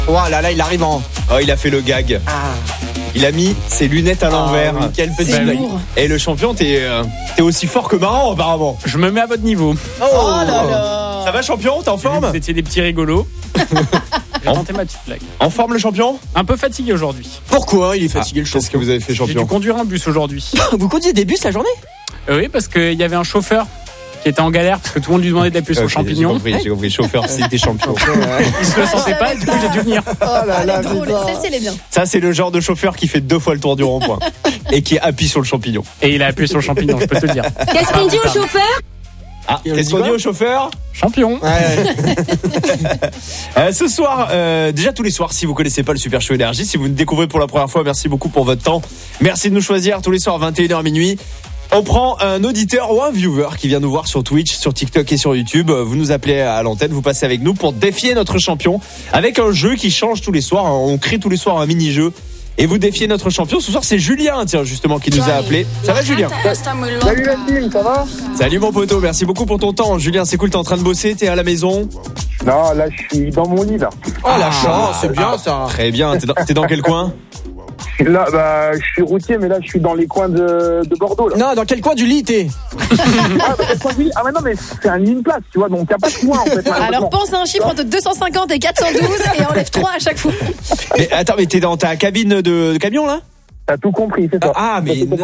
Oh là, il arrive en... Oh, il a fait le gag. Il a mis ses lunettes à l'envers. Oui, quel petit C'est blague. lourd. Et le champion, t'es aussi fort que marrant apparemment. Je me mets à votre niveau. Oh là là. Ça va champion, t'es en forme? Vous étiez des petits rigolos. J'ai tenté ma petite blague. En forme le champion? Un peu fatigué aujourd'hui. Pourquoi il est fatigué le champion? Qu'est-ce que vous avez fait J'ai dû champion? conduire un bus aujourd'hui. Vous conduisez des bus la journée? Oui, parce qu'il y avait un chauffeur qui était en galère parce que tout le monde lui demandait d'appuyer sur le champignon. J'ai compris. Chauffeur, c'était champion. Il se le sentait pas, du coup j'ai dû venir. Oh là là, Drôle, putain. celle-ci elle est bien. Ça, c'est le genre de chauffeur qui fait 2 fois le tour du rond-point et qui appuie sur le champignon. Et il a appuyé sur le champignon, je peux te le dire. Qu'est-ce qu'il dit au chauffeur? Ah, qu'est-ce qu'on dit au chauffeur? Champion. Ce soir, déjà tous les soirs, si vous connaissez pas le Super Show Énergie, si vous nous découvrez pour la première fois, merci beaucoup pour votre temps. Merci de nous choisir tous les soirs 21h minuit. On prend un auditeur ou un viewer qui vient nous voir sur Twitch, sur TikTok et sur YouTube. Vous nous appelez à l'antenne, vous passez avec nous pour défier notre champion avec un jeu qui change tous les soirs. On crée tous les soirs un mini-jeu et vous défiez notre champion. Ce soir, c'est Julien, tiens, justement, qui nous a appelé. Ça va, Julien? Salut la team, ça va? Salut mon poteau, merci beaucoup pour ton temps. Julien, c'est cool, t'es en train de bosser, t'es à la maison? Non, là je suis dans mon lit là. Oh la chance, c'est bien ça. Très bien, t'es dans quel coin? Là, bah, je suis routier, mais là je suis dans les coins de Bordeaux là. Non, dans quel coin du lit t'es? Ah mais non, mais c'est un ligne place, tu vois, donc y a pas de coin en fait. Alors pense à un chiffre entre 250 et 412 et enlève 3 à chaque fois. Mais attends, mais t'es dans ta cabine de camion là? T'as tout compris, c'est ça. Ah, mais